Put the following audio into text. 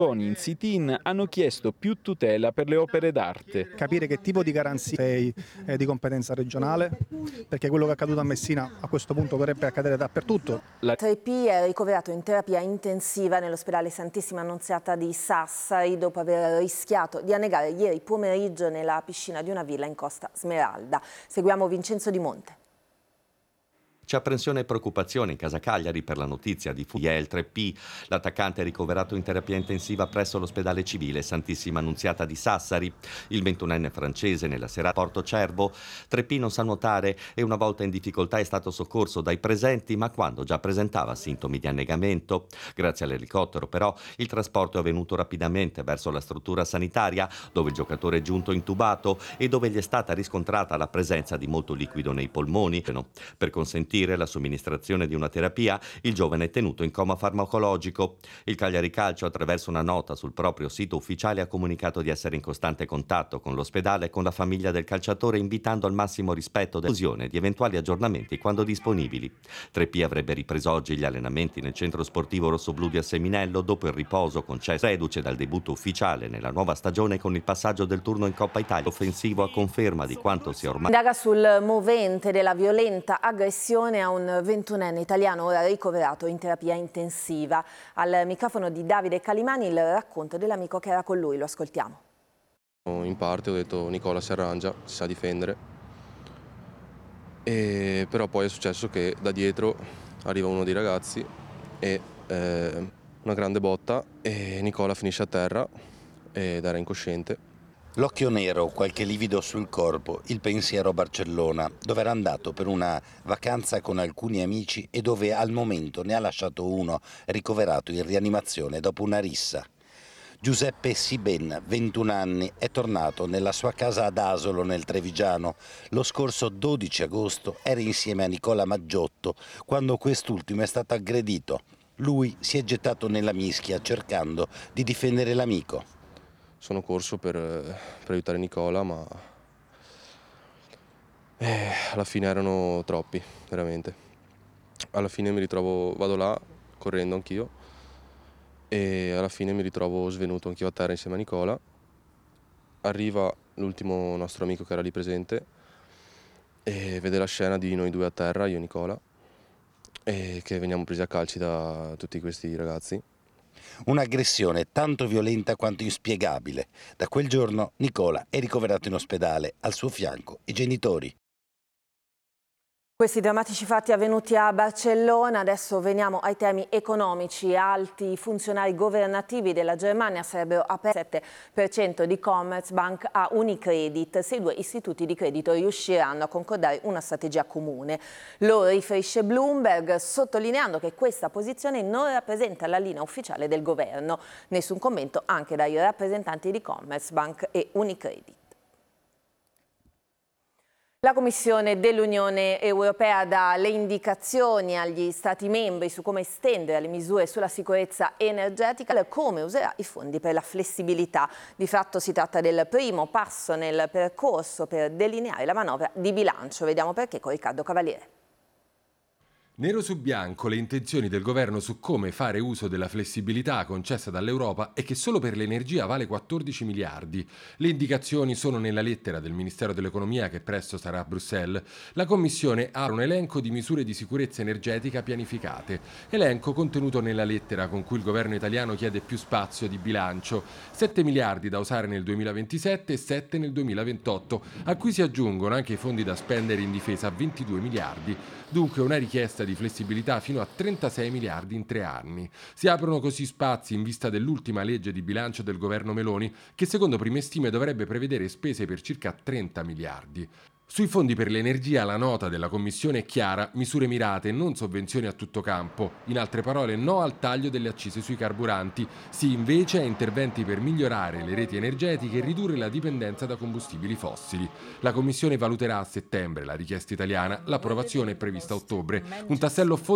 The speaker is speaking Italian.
in sit-in hanno chiesto più tutela per le opere d'arte. Capire che tipo di garanzie è di competenza regionale, perché quello che è accaduto a Messina a questo punto potrebbe accadere dappertutto. 3P è ricoverato in terapia intensiva nell'ospedale Santissima Annunziata di Sassari dopo aver rischiato di annegare ieri pomeriggio nella piscina di una villa in Costa Smeralda. Seguiamo Vincenzo Di Monte. C'è apprensione e preoccupazione in casa Cagliari per la notizia di il 3P. L'attaccante è ricoverato in terapia intensiva presso l'ospedale civile Santissima Annunziata di Sassari. Il 21enne francese nella serata a Porto Cervo. 3P non sa nuotare e una volta in difficoltà è stato soccorso dai presenti, ma quando già presentava sintomi di annegamento. Grazie all'elicottero però il trasporto è avvenuto rapidamente verso la struttura sanitaria, dove il giocatore è giunto intubato e dove gli è stata riscontrata la presenza di molto liquido nei polmoni. Per consentire la somministrazione di una terapia, il giovane è tenuto in coma farmacologico. Il Cagliari Calcio, attraverso una nota sul proprio sito ufficiale, ha comunicato di essere in costante contatto con l'ospedale e con la famiglia del calciatore, invitando al massimo rispetto dell'occasione di eventuali aggiornamenti quando disponibili. 3P avrebbe ripreso oggi gli allenamenti nel centro sportivo rossoblù di Asseminello dopo il riposo concesso reduce dal debutto ufficiale nella nuova stagione con il passaggio del turno in Coppa Italia offensivo a conferma di quanto sia ormai. Indaga sul movente della violenta aggressione a un 21enne italiano ora ricoverato in terapia intensiva. Al microfono di Davide Calimani il racconto dell'amico che era con lui, lo ascoltiamo. In parte ho detto Nicola si arrangia, si sa difendere, però poi è successo che da dietro arriva uno dei ragazzi e una grande botta e Nicola finisce a terra ed era incosciente. L'occhio nero, qualche livido sul corpo, il pensiero a Barcellona, dove era andato per una vacanza con alcuni amici e dove al momento ne ha lasciato uno ricoverato in rianimazione dopo una rissa. Giuseppe Siben, 21 anni, è tornato nella sua casa ad Asolo nel Trevigiano. Lo scorso 12 agosto era insieme a Nicola Maggiotto quando quest'ultimo è stato aggredito. Lui si è gettato nella mischia cercando di difendere l'amico. Sono corso per aiutare Nicola, ma alla fine erano troppi, veramente. Alla fine mi ritrovo, vado là, correndo anch'io, e alla fine mi ritrovo svenuto anch'io a terra insieme a Nicola. Arriva l'ultimo nostro amico che era lì presente e vede la scena di noi due a terra, io e Nicola, e che veniamo presi a calci da tutti questi ragazzi. Un'aggressione tanto violenta quanto inspiegabile. Da quel giorno Nicola è ricoverato in ospedale, al suo fianco i genitori. Questi drammatici fatti avvenuti a Barcellona. Adesso veniamo ai temi economici. Alti funzionari governativi della Germania sarebbero aperti il 7% di Commerzbank a Unicredit se i due istituti di credito riusciranno a concordare una strategia comune. Lo riferisce Bloomberg, sottolineando che questa posizione non rappresenta la linea ufficiale del governo. Nessun commento anche dai rappresentanti di Commerzbank e Unicredit. La Commissione dell'Unione Europea dà le indicazioni agli Stati membri su come estendere le misure sulla sicurezza energetica e come userà i fondi per la flessibilità. Di fatto si tratta del primo passo nel percorso per delineare la manovra di bilancio. Vediamo perché con Riccardo Cavaliere. Nero su bianco le intenzioni del governo su come fare uso della flessibilità concessa dall'Europa è che solo per l'energia vale 14 miliardi. Le indicazioni sono nella lettera del Ministero dell'Economia che presto sarà a Bruxelles. La Commissione ha un elenco di misure di sicurezza energetica pianificate. Elenco contenuto nella lettera con cui il governo italiano chiede più spazio di bilancio. 7 miliardi da usare nel 2027 e 7 nel 2028, a cui si aggiungono anche i fondi da spendere in difesa, 22 miliardi. Dunque una richiesta di flessibilità fino a 36 miliardi in 3 anni. Si aprono così spazi in vista dell'ultima legge di bilancio del governo Meloni, che secondo prime stime dovrebbe prevedere spese per circa 30 miliardi. Sui fondi per l'energia la nota della Commissione è chiara: misure mirate, non sovvenzioni a tutto campo. In altre parole, no al taglio delle accise sui carburanti, sì invece a interventi per migliorare le reti energetiche e ridurre la dipendenza da combustibili fossili. La Commissione valuterà a settembre la richiesta italiana, l'approvazione è prevista a ottobre. Un tassello